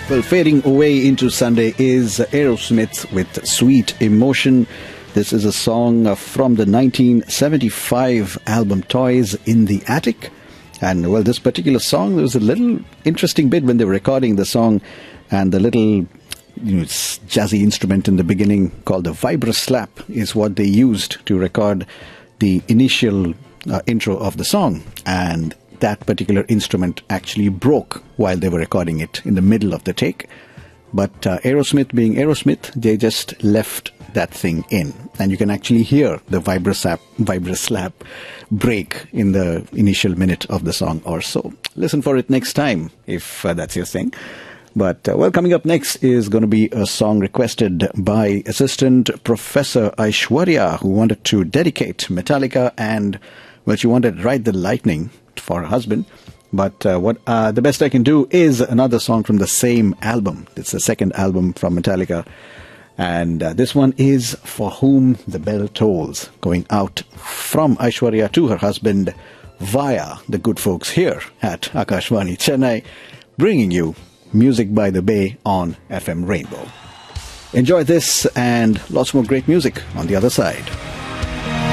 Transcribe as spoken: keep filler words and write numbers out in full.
Well, fading away into Sunday is Aerosmith with Sweet Emotion. This is a song from the nineteen seventy-five album Toys in the Attic. And, well, this particular song, there was a little interesting bit when they were recording the song, and the little you know, jazzy instrument in the beginning called the vibra-slap is what they used to record the initial uh, intro of the song. And that particular instrument actually broke while they were recording it in the middle of the take. But uh, Aerosmith being Aerosmith, they just left that thing in. And you can actually hear the vibra-slap, vibra-slap break in the initial minute of the song or so. Listen for it next time, if uh, that's your thing. But, uh, well, coming up next is going to be a song requested by Assistant Professor Aishwarya, who wanted to dedicate Metallica, and, well, she wanted to Ride the Lightning for her husband. But uh, what uh, the best I can do is another song from the same album. It's the second album from Metallica. And uh, this one is For Whom the Bell Tolls, going out from Aishwarya to her husband via the good folks here at Akashvani Chennai, bringing you Music by the Bay on F M Rainbow. Enjoy this and lots more great music on the other side.